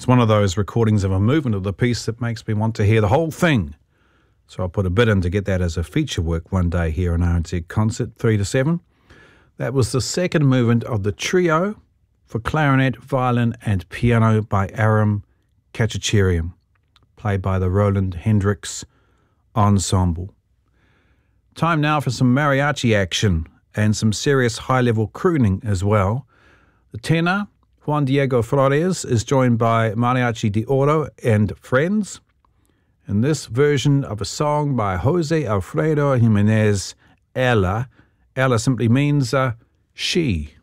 It's one of those recordings of a movement of the piece that makes me want to hear the whole thing. So I'll put a bit in to get that as a feature work one day here on RNZ Concert, 3 to 7. That was the second movement of the trio for clarinet, violin and piano by Aram Kachacherian, played by the Roland Hendricks Ensemble. Time now for some mariachi action and some serious high-level crooning as well. The tenor, Juan Diego Flores, is joined by Mariachi de Oro and friends in this version of a song by Jose Alfredo Jimenez, Ella. Ella simply means she.